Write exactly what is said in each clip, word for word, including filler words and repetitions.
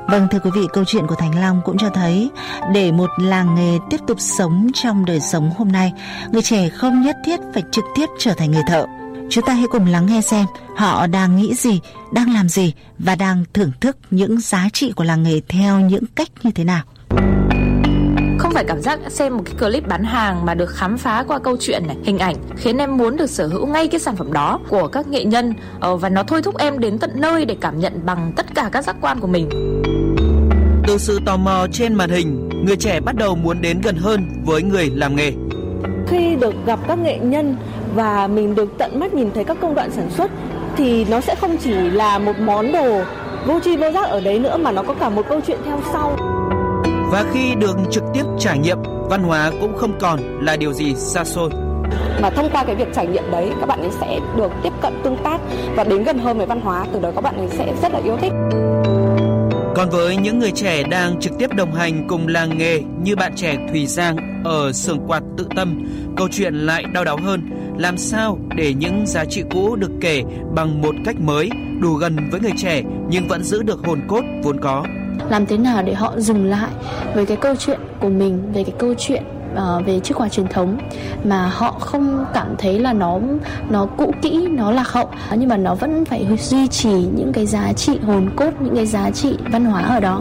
Vâng, thưa quý vị, câu chuyện của Thành Long cũng cho thấy để một làng nghề tiếp tục sống trong đời sống hôm nay, người trẻ không nhất thiết phải trực tiếp trở thành người thợ. Chúng ta hãy cùng lắng nghe xem họ đang nghĩ gì, đang làm gì và đang thưởng thức những giá trị của làng nghề theo những cách như thế nào. Không phải cảm giác xem một cái clip bán hàng mà được khám phá qua câu chuyện này, hình ảnh khiến em muốn được sở hữu ngay cái sản phẩm đó của các nghệ nhân, và nó thôi thúc em đến tận nơi để cảm nhận bằng tất cả các giác quan của mình. Từ sự tò mò trên màn hình, người trẻ bắt đầu muốn đến gần hơn với người làm nghề. Khi được gặp các nghệ nhân và mình được tận mắt nhìn thấy các công đoạn sản xuất thì nó sẽ không chỉ là một món đồ vô tri vô giác ở đấy nữa, mà nó có cả một câu chuyện theo sau. Và khi được trực tiếp trải nghiệm, văn hóa cũng không còn là điều gì xa xôi. Mà thông qua cái việc trải nghiệm đấy, các bạn ấy sẽ được tiếp cận tương tác và đến gần hơn với văn hóa, từ đó các bạn ấy sẽ rất là yêu thích. Còn với những người trẻ đang trực tiếp đồng hành cùng làng nghề như bạn trẻ Thùy Giang ở xưởng quạt Tự Tâm, câu chuyện lại đau đáu hơn. Làm sao để những giá trị cũ được kể bằng một cách mới, đủ gần với người trẻ nhưng vẫn giữ được hồn cốt vốn có? Làm thế nào để họ dừng lại với cái câu chuyện của mình, về cái câu chuyện uh, về chiếc quạt truyền thống, mà họ không cảm thấy là nó nó cũ kỹ, nó lạc hậu, nhưng mà nó vẫn phải duy trì những cái giá trị hồn cốt, những cái giá trị văn hóa ở đó.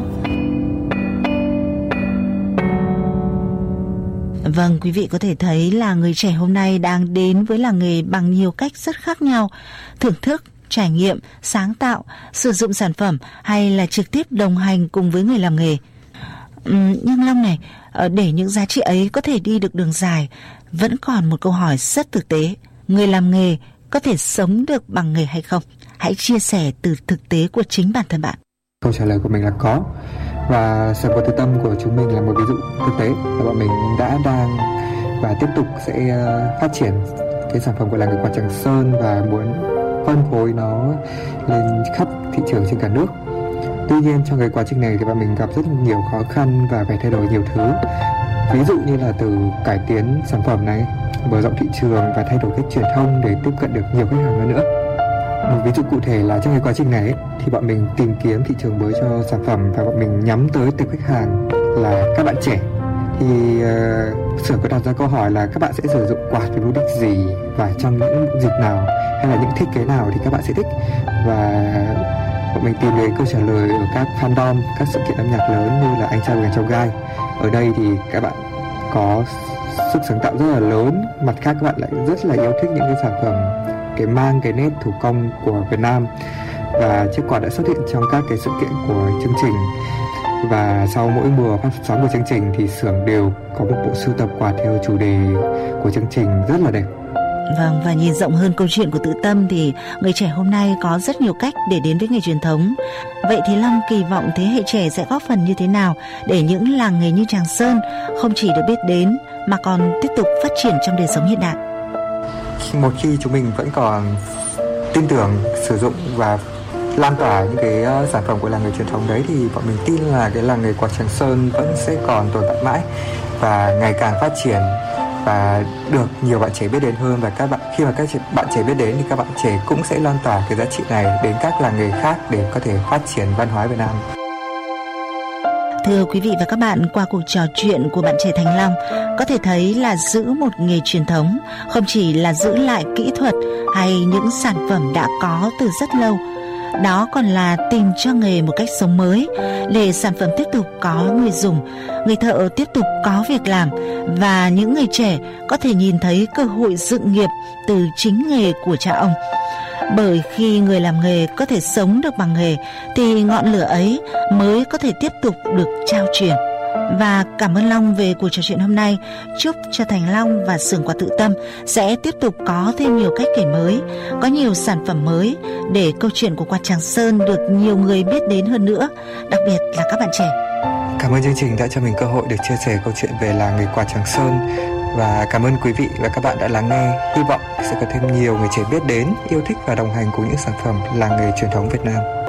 Vâng, quý vị có thể thấy là người trẻ hôm nay đang đến với làng nghề bằng nhiều cách rất khác nhau, thưởng thức, trải nghiệm, sáng tạo, sử dụng sản phẩm hay là trực tiếp đồng hành cùng với người làm nghề. Uhm, nhưng Long này, để những giá trị ấy có thể đi được đường dài, vẫn còn một câu hỏi rất thực tế. Người làm nghề có thể sống được bằng nghề hay không? Hãy chia sẻ từ thực tế của chính bản thân bạn. Câu trả lời của mình là có. Và sản phẩm Tự Tâm của chúng mình là một ví dụ thực tế là bọn mình đã, đang và tiếp tục sẽ phát triển cái sản phẩm của làng nghề quạt Tràng Sơn và muốn phân phối nó lên khắp thị trường trên cả nước. Tuy nhiên trong cái quá trình này thì bọn mình gặp rất nhiều khó khăn và phải thay đổi nhiều thứ. Ví dụ như là từ cải tiến sản phẩm này, mở rộng thị trường và thay đổi cách truyền thông để tiếp cận được nhiều khách hàng hơn nữa. Một ví dụ cụ thể là trong cái quá trình này ấy, thì bọn mình tìm kiếm thị trường mới cho sản phẩm và bọn mình nhắm tới tập khách hàng là các bạn trẻ. Thì uh, xưởng có đặt ra câu hỏi là các bạn sẽ sử dụng quạt với mục đích gì và trong những dịp nào hay là những thiết kế nào thì các bạn sẽ thích, và bọn mình tìm thấy câu trả lời ở các fandom, các sự kiện âm nhạc lớn như là Anh Trai Vượt Ngàn Chông Gai. Ở đây thì các bạn có sức sáng tạo rất là lớn, mặt khác các bạn lại rất là yêu thích những cái sản phẩm cái mang cái nét thủ công của Việt Nam, và chiếc quạt đã xuất hiện trong các cái sự kiện của chương trình. Và sau mỗi mùa phát sóng của chương trình thì xưởng đều có một bộ sưu tập quạt theo chủ đề của chương trình rất là đẹp. Vâng, và nhìn rộng hơn câu chuyện của Tự Tâm thì người trẻ hôm nay có rất nhiều cách để đến với nghề truyền thống. Vậy thì Long kỳ vọng thế hệ trẻ sẽ góp phần như thế nào để những làng nghề như Tràng Sơn không chỉ được biết đến mà còn tiếp tục phát triển trong đời sống hiện đại? Một khi chúng mình vẫn còn tin tưởng sử dụng và lan tỏa những cái sản phẩm của làng nghề truyền thống đấy thì bọn mình tin là cái làng nghề quạt Tràng Sơn vẫn sẽ còn tồn tại mãi và ngày càng phát triển và được nhiều bạn trẻ biết đến hơn. Và các bạn khi mà các bạn trẻ biết đến thì các bạn trẻ cũng sẽ lan tỏa cái giá trị này đến các làng nghề khác để có thể phát triển văn hóa Việt Nam. Thưa quý vị và các bạn, qua cuộc trò chuyện của bạn trẻ Thành Long, có thể thấy là giữ một nghề truyền thống không chỉ là giữ lại kỹ thuật hay những sản phẩm đã có từ rất lâu, đó còn là tìm cho nghề một cách sống mới để sản phẩm tiếp tục có người dùng, người thợ tiếp tục có việc làm và những người trẻ có thể nhìn thấy cơ hội dựng nghiệp từ chính nghề của cha ông. Bởi khi người làm nghề có thể sống được bằng nghề thì ngọn lửa ấy mới có thể tiếp tục được trao truyền. Và cảm ơn Long về cuộc trò chuyện hôm nay. Chúc cho Thành Long và xưởng quạt Tự Tâm sẽ tiếp tục có thêm nhiều cách kể mới, có nhiều sản phẩm mới để câu chuyện của quạt Tràng Sơn được nhiều người biết đến hơn nữa, đặc biệt là các bạn trẻ. Cảm ơn chương trình đã cho mình cơ hội được chia sẻ câu chuyện về làng nghề quạt Tràng Sơn. Và cảm ơn quý vị và các bạn đã lắng nghe. Hy vọng sẽ có thêm nhiều người trẻ biết đến, yêu thích và đồng hành cùng những sản phẩm làng nghề truyền thống Việt Nam.